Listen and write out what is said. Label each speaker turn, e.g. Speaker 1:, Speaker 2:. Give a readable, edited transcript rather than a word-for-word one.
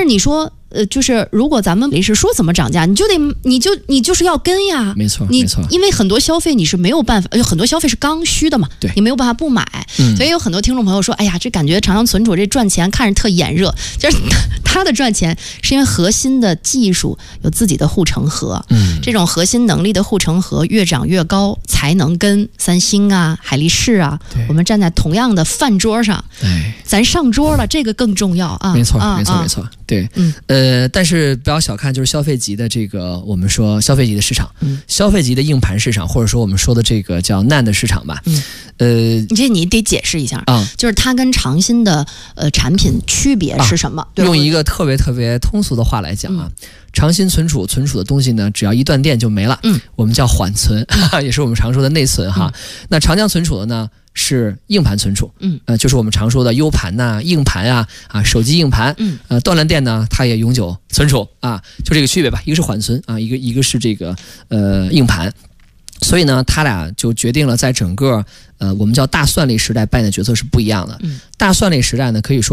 Speaker 1: 你说就是如果咱们是说怎么涨价，你就是要跟呀，
Speaker 2: 没错，
Speaker 1: 没错，因为很多消费你是没有办法，有很多消费是刚需的嘛，
Speaker 2: 对，
Speaker 1: 你没有办法不买，所以有很多听众朋友说，哎呀，这感觉长江存储这赚钱看着特眼热，就是他的赚钱是因为核心的技术有自己的护城河，这种核心能力的护城河越涨越高，才能跟三星啊、海力士啊，我们站在同样的饭桌上，咱上桌了，这个更重要啊，
Speaker 2: 没错，没错，没错，对，但是不要小看就是消费级的这个我们说消费级的市场，消费级的硬盘市场，或者说我们说的这个叫 NAND 市场吧，
Speaker 1: 你得解释一下啊，就是它跟长鑫的产品区别是什么？
Speaker 2: 用一个特别特别通俗的话来讲啊，长鑫存储的东西呢，只要一断电就没了，我们叫缓存，也是我们常说的内存哈。那长江存储的呢是硬盘存储，就是我们常说的 U 盘呐、硬盘啊，手机硬盘，断了电呢，它也永久存储啊，就这个区别吧。一个是缓存啊，一个是这个硬盘。所以呢，他俩就决定了在整个我们叫大算力时代扮演的角色是不一样的。大算力时代呢，可以说